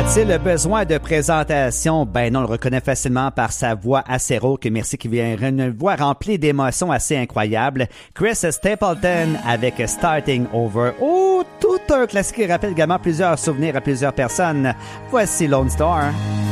A-t-il besoin de présentation? Ben non, on le reconnaît facilement par sa voix assez rauque. Merci, qui vient une voix remplie d'émotions assez incroyables. Chris Stapleton avec Starting Over. Oh, tout un classique qui rappelle également plusieurs souvenirs à plusieurs personnes. Voici Lone Star.